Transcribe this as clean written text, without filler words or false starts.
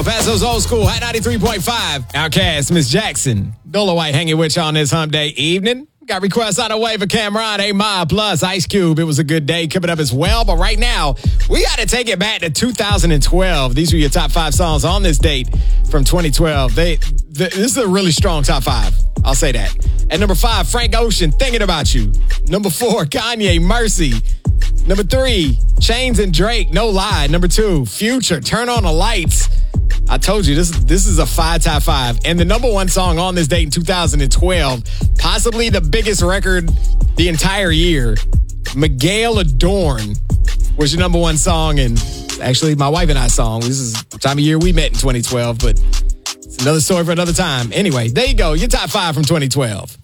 El Paso's Old School at 93.5. Outcast, Miss Jackson. Dola White hanging with you on this hump day evening. Got requests on the way for Cameron, A-Mob, plus Ice Cube. It was a good day coming up as well. But right now, we got to take it back to 2012. These were your top 5 songs on this date from 2012. This is a really strong top 5. I'll say that. At number 5, Frank Ocean, Thinking About You. Number 4, Kanye, Mercy. Number 3, Chains and Drake, No Lie. Number 2, Future, Turn on the Lights. I told you, this is a top 5. And the number 1 song on this date in 2012, possibly the biggest record the entire year, Miguel Adorn was your number 1 song. And actually, my wife and I's song. This is the time of year we met in 2012, but it's another story for another time. Anyway, there you go, your top 5 from 2012.